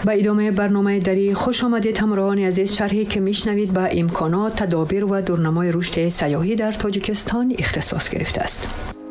با ادامه برنامه دری خوش آمدید همراهان عزیز. شرحی که میشنوید با امکانات، تدابیر و دورنمای رشد سیاحی در تاجیکستان اختصاص گرفته است.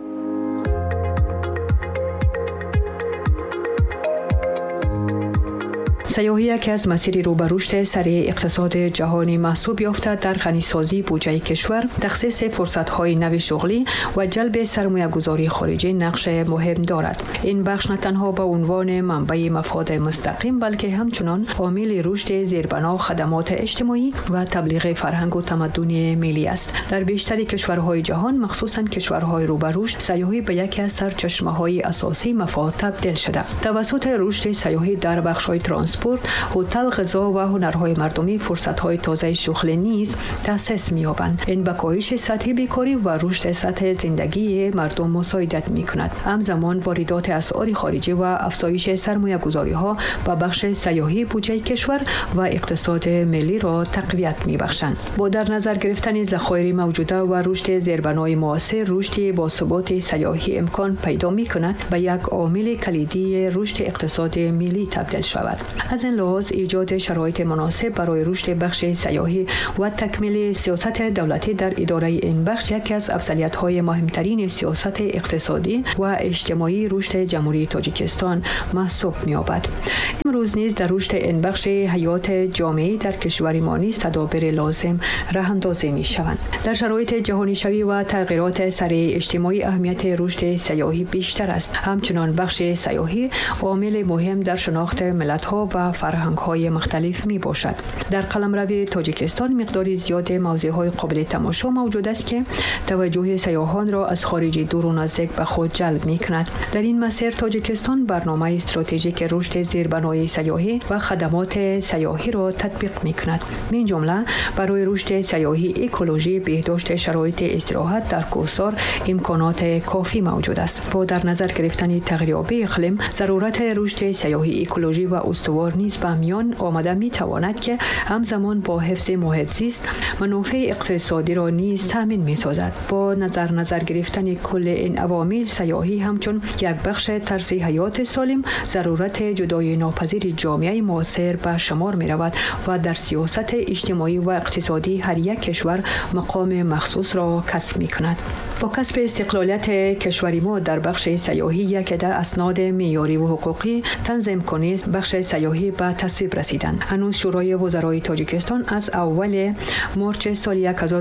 سیاحی یکی از مسیر رو به رشد سریع اقتصاد جهانی محسوب یافته در غنیسازی بودجه کشور، تخصیص فرصت‌های نو شغلی و جلب سرمایه‌گذاری خارجی نقش مهم دارد. این بخش نه تنها به عنوان منبع مفاد مستقیم بلکه همچنان عامل رشد زیربنا خدمات اجتماعی و تبلیغ فرهنگ و تمدن ملی است. در بیشتر کشورهای جهان، مخصوصاً کشورهای رو به رشد، سیاحی به یکی از سرچشمه‌های اساسی مفاد تبدیل شده. توسط رشد سیاحی در بخش‌های ترانسپورت، هتل، غذا و هنرهای مردمی فرصت‌های تازه شغل نیز تأسیس می‌یابند. این به کاهش سطح بیکاری و رشد سطح زندگی مردم مساعدت می‌کند. همزمان واردات اسعار خارجی و افزایش سرمایه‌گذاری‌ها به بخش سیاحی بودجه کشور و اقتصاد ملی را تقویت می‌بخشند. با در نظر گرفتن ذخایر موجوده و رشد زیربنای معاصر، رشد باثبات سیاحی امکان پیدا می‌کند به یک عامل کلیدی رشد اقتصاد ملی تبدیل شود. از این لحاظ ایجاد شرایط مناسب برای رشد بخش سیاحی و تکمیل سیاست دولتی در اداره این بخش یکی از افضلیت‌های مهمترین سیاست اقتصادی و اجتماعی رشد جمهوری تاجیکستان محسوب می‌یابد. امروز نیز در رشد این بخش حیات جامعه در کشور ما نیز تدابیر لازم راه‌اندازی می‌شوند. در شرایط جهانی شوی و تغییرات سریع اجتماعی، اهمیت رشد سیاحی بیشتر است. همچنان بخش سیاحی عامل مهم در شناخت ملت‌ها و فرهنگ‌های مختلف میباشد. در قلمرو تاجیکستان مقداری زیاد موضوع‌های قابل تماشا موجود است که توجه سیاحان را از خارج دور و نزدیک به خود جلب می‌کند. در این مسیر تاجیکستان برنامه استراتژیک رشد زیربنای سیاحی و خدمات سیاحی را تطبیق می‌کند. من جمله برای رشد سیاحی، اکولوژی، بهداشت شرایط استراحت در کوهسار امکانات کافی موجود است. با در نظر گرفتن تغییرات اقلیم، ضرورت رشد سیاحی، اکولوژی و استوار نیز به میان آمده می‌تواند که همزمان با حفظ محیط زیست منافع اقتصادی را نیز تامین می‌سازد. با نظر گرفتن کل این عوامل، سیاحی همچون یک بخش طرز حیات سالم ضرورت جدایی ناپذیر جامعه معاصر به شمار می‌رود و در سیاست اجتماعی و اقتصادی هر یک کشور مقام مخصوص را کسب می‌کند. با کسب استقلالیت کشور ما در بخش سیاحی یک عده اسناد معیاری و حقوقی تنظیم کننده بخش سیاحی به تصویب رسیدند. هنوز شورای وزرای تاجیکستان از اول مارچ سال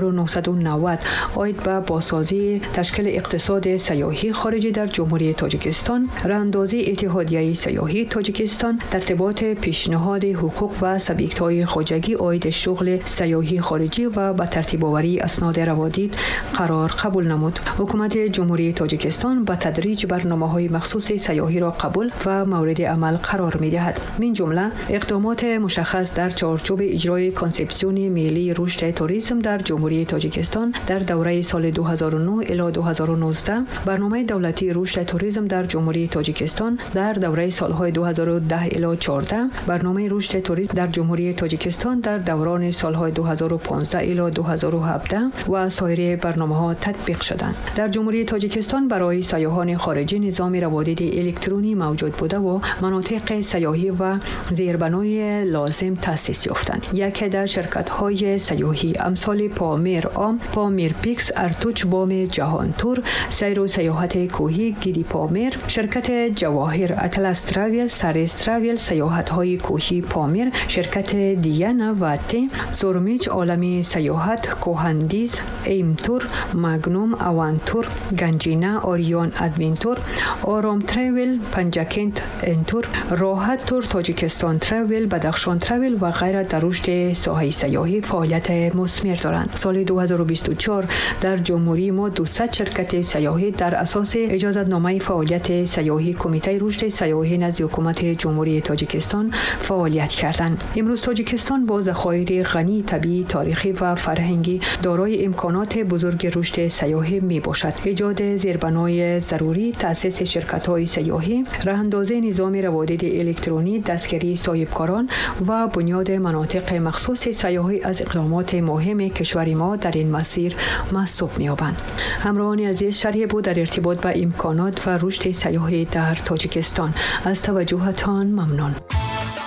1990 عاید به بازسازی تشکیل اقتصاد سیاحی خارجی در جمهوری تاجیکستان، راهاندازی اتحادیه سیاحی تاجیکستان، ترتیبات پیشنهاد حقوق و سابقه‌های خواجگی عاید شغل سیاحی خارجی و به ترتیب آوری اسناد روادید قرار قبول نمود. حکومت جمهوری تاجیکستان به تدریج برنامه‌های مخصوص سیاحی را قبول و مورد عمل قرار می‌دهد. من جمله اقدامات مشخص در چارچوب اجرای کانسپسیون ملی رشد توریسم در جمهوری تاجیکستان در دوره سال 2009 الی 2019، برنامه دولتی رشد توریسم در جمهوری تاجیکستان در دوره سالهای 2010 الی 14، برنامه رشد توریسم در جمهوری تاجیکستان در دوران سالهای 2015 الی 2017 و سایر برنامه‌ها تطبیق شدند. در جمهوری تاجیکستان برای سیاحان خارجی نظام روادید الکترونی موجود بوده و مناطق سیاحی و زیربنای لازم تأسیس یافتند. یک عده شرکت‌های سیاحی امثال پامیر آم، پامیر پیکس، ارتوچ بام جهان تور، سیر و سیاحت کوهی گیدی پامیر، شرکت جواهر اطلس تراول، ساریس تراول، سیاحت‌های کوهی پامیر، شرکت دیانا و تی، سورمیچ عالمی سیاحت، کوهندیز، ایم تور، ماگنوم اوانتور، گنجینا، آریون ادوینتور، آرام تراول، پنجاکنت انتور، راحت تور، تاجیکستان تراول، بدخشان تراول و غیره در رشد ساحه سیاحی فعالیت مثمر دارند. سال 2024 در جمهوری ما 200 شرکت سیاحی در اساس اجازه‌نامه فعالیت سیاحی کمیته رشد سیاحی نزد حکومت جمهوری تاجیکستان فعالیت کردند. امروز تاجیکستان با ذخایر غنی طبیعی، تاریخی و فرهنگی دارای امکانات بزرگ رشد سیاحی میباشد. ایجاد زیربنای ضروری، تأسیس شرکت‌های سیاحی، راهاندازی نظام روادید الکترونی، دستگیری صاحبکاران و بنیاد مناطق مخصوص سیاحی از اقدامات مهم کشور ما در این مسیر محسوب می‌یابند. همراهان عزیز، شرح بود در ارتباط با امکانات و رشد سیاحی در تاجیکستان. از توجهتان ممنون.